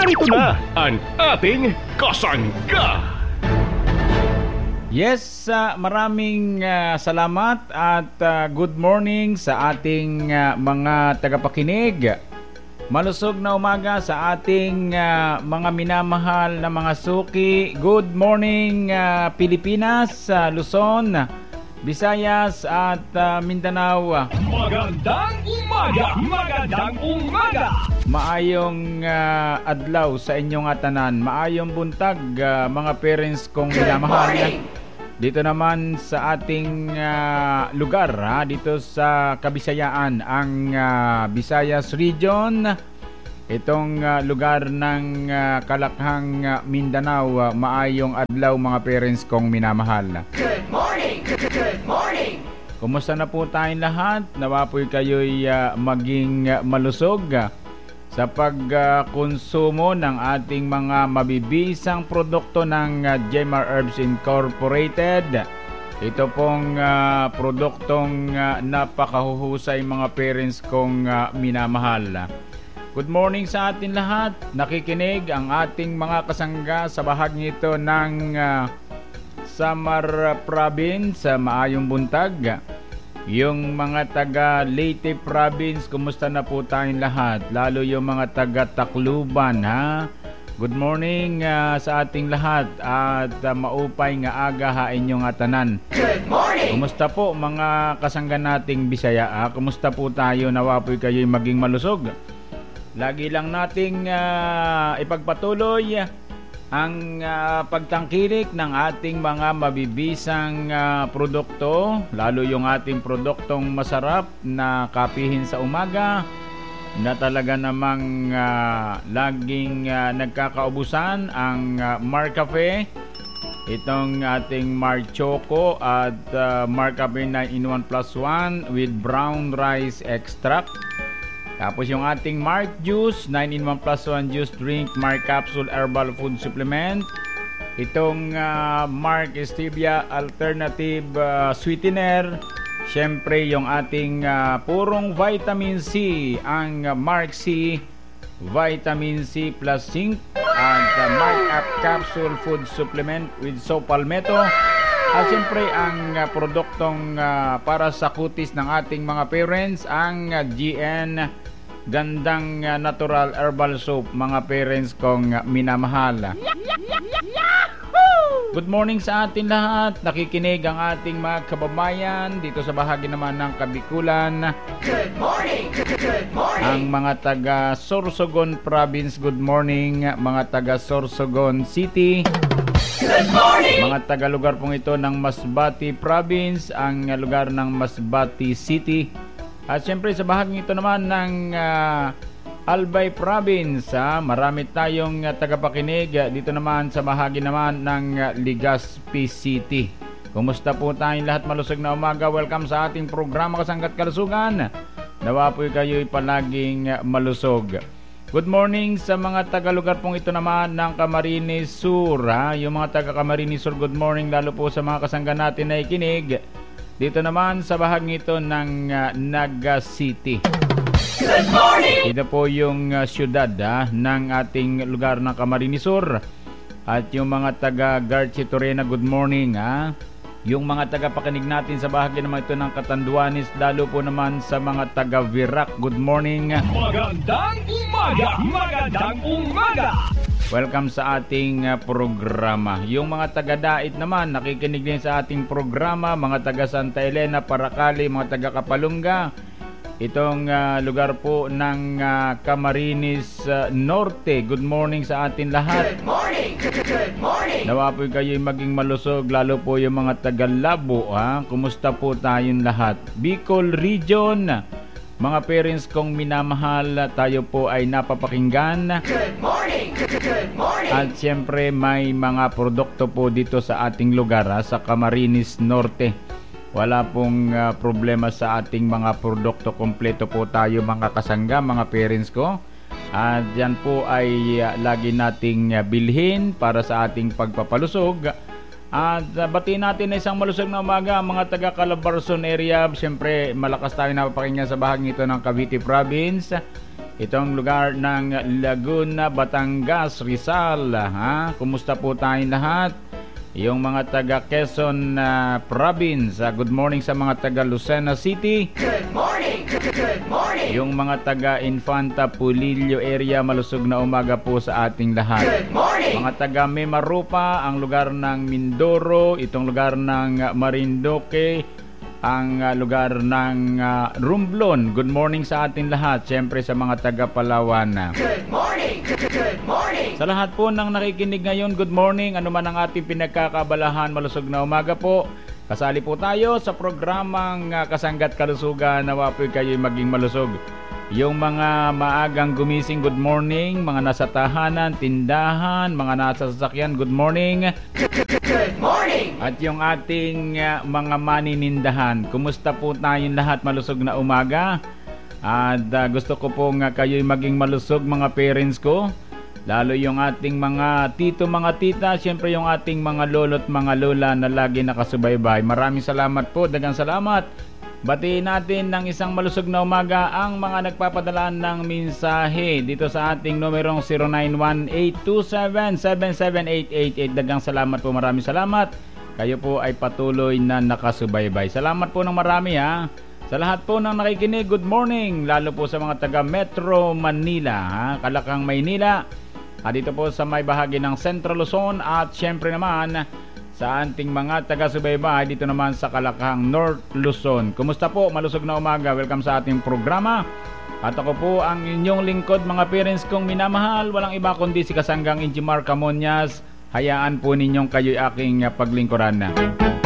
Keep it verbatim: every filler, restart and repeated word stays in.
Narito na ang ating kasangga. Yes, uh, maraming uh, salamat at uh, good morning sa ating uh, mga tagapakinig. Malusog na umaga sa ating uh, mga minamahal na mga suki. Good morning uh, Pilipinas, uh, Luzon, Visayas at uh, Mindanao. Magandang umaga! Magandang umaga! Maayong uh, adlaw sa inyong atanan. Maayong buntag uh, mga parents kong minamahal. Dito naman sa ating uh, lugar, ha? Dito sa Kabisayaan, ang uh, Visayas Region. Itong uh, lugar ng uh, Kalakhang uh, Mindanao. Uh, maayong adlaw mga parents kong minamahal. Good morning! Good morning! Kumusta na po tayong lahat? Nawa po'y kayo'y uh, maging uh, malusog uh, sa pagkonsumo uh, ng ating mga mabibisang produkto ng uh, Jemar Herbs Incorporated. Ito pong uh, produktong uh, napakahuhusay mga parents kong uh, minamahal. Good morning sa atin lahat. Nakikinig ang ating mga kasangga sa bahagi ito ng uh, Samar Province. Uh, maayong buntag. Yung mga taga Leyte Province, kumusta na po tayong lahat? Lalo yung mga taga Tacloban, ha? Good morning uh, sa ating lahat at uh, maupay nga aga ha inyong atanan. Good morning! Kumusta po mga kasangga nating Bisaya, ha? Kumusta po tayo? Nawapoy kayo'y maging malusog. Lagi lang nating uh, ipagpatuloy ang uh, pagtangkilik ng ating mga mabibisang uh, produkto, lalo yung ating produktong masarap na kapihin sa umaga na talaga namang uh, laging uh, nagkakaubusan, ang uh, Mar Cafe, itong ating Mar Choco at uh, Mar Cafe nine in one plus one with brown rice extract. Tapos yung ating Mark Juice, nine in one plus one juice drink, Mark Capsule Herbal Food Supplement. Itong uh, Mark Stevia Alternative uh, Sweetener. Siyempre yung ating uh, purong vitamin C, ang uh, Mark C Vitamin C plus Zinc. At uh, Mark Up Capsule Food Supplement with So Palmetto. At siyempre ang uh, produktong uh, para sa kutis ng ating mga parents, ang uh, G N Gandang uh, Natural Herbal Soap mga parents kong uh, minamahal. Good morning sa atin lahat. Nakikinig ang ating mga kababayan dito sa bahagi naman ng Kabikulan. Good morning! Good morning! Ang mga taga Sorsogon Province, good morning. Mga taga Sorsogon City, Good morning! mga taga-lugar pong ito ng Masbate Province, ang lugar ng Masbate City. At siyempre sa bahaging ito naman ng uh, Albay Province, ha? Marami tayong uh, tagapakinig uh, dito naman sa bahagi naman ng uh, Legazpi City. Kumusta po tayong lahat? Malusog na umaga. Welcome sa ating programa Kasanggat Kalusugan. Nawa po kayo'y palaging uh, malusog. Good morning sa mga taga-lugar pong ito naman ng Camarines Sur, ha? Yung mga taga-Camarines Sur, good morning lalo po sa mga kasangga natin na ikinig dito naman sa bahagi ito ng uh, Naga City. Good morning! Ito po yung uh, syudad ha, ng ating lugar ng Camarines Sur. At yung mga taga Garchi Torena, good morning, ha? Yung mga taga-pakinig natin sa bahagi naman ito ng Catanduanes, lalo po naman sa mga taga Virac, good morning. Magandang umaga! Magandang umaga! Welcome sa ating uh, programa. Yung mga taga-Dait naman, nakikinig din sa ating programa. Mga taga Santa Elena, Paracali, mga taga Kapalunga. Itong uh, lugar po ng uh, Camarines uh, Norte. Good morning sa atin lahat. Good morning! Good morning! Nawa po kayo'y maging malusog, lalo po yung mga taga-Labo. Ha? Kumusta po tayong lahat? Bicol Region. Mga parents kong minamahal, tayo po ay napapakinggan. Good morning! Good morning! At siyempre may mga produkto po dito sa ating lugar, ha, sa Camarines Norte. Wala pong uh, problema sa ating mga produkto. Kompleto po tayo mga kasangga, mga parents ko. At yan po ay uh, lagi nating uh, bilhin para sa ating pagpapalusog. At uh, batiin natin na isang malusog na umaga mga taga Calabarzon area. Siyempre malakas tayo napapakinggan sa bahagi ito ng Cavite Province. itong lugar ng Laguna, Batangas, Rizal. Ha? Kumusta po tayong lahat? Yung mga taga Quezon uh, Province, uh, good morning sa mga taga Lucena City. Good morning. Good morning. Yung mga taga Infanta Pulillo area, malusog na umaga po sa ating lahat. Good morning. Mga taga Mimarupa, ang lugar ng Mindoro, itong lugar ng Marinduque, ang uh, lugar ng uh, Romblon. Good morning sa ating lahat. Siyempre sa mga taga Palawan. Good morning. Good morning. Sa lahat po ng nakikinig ngayon, good morning. Ano man ang ating pinagkakabalahan, malusog na umaga po. Kasali po tayo sa programang uh, Kasanggat Kalusugan. Nawa po kayo'y maging malusog. Yung mga maagang gumising, good morning. Mga nasa tahanan, tindahan, mga nasa sasakyan, good morning. Good morning. At yung ating uh, mga maninindahan, kumusta po tayong lahat, malusog na umaga? At uh, gusto ko pong uh, kayo'y maging malusog, mga parents ko. Lalo yung ating mga tito, mga tita, siyempre yung ating mga lolo't mga lola na lagi nakasubaybay. Maraming salamat po, dagang salamat. Batiin natin ng isang malusog na umaga ang mga nagpapadala ng mensahe dito sa ating numerong zero nine one eight two seven seven seven eight eight eight. Dagang salamat po, maraming salamat. Kayo po ay patuloy na nakasubaybay. Salamat po ng marami ha. Sa lahat po ng nakikinig, good morning. Lalo po sa mga taga Metro Manila, ha? Kalakang Maynila. At dito po sa may bahagi ng Central Luzon at syempre naman sa ating mga taga-subaybay dito naman sa Kalakang North Luzon. Kumusta po? Malusog na umaga. Welcome sa ating programa. At ako po ang inyong lingkod, mga parents kong minamahal. Walang iba kundi si Kasanggang Injimar Camonias. Hayaan po ninyong kayo'y aking paglingkuran na.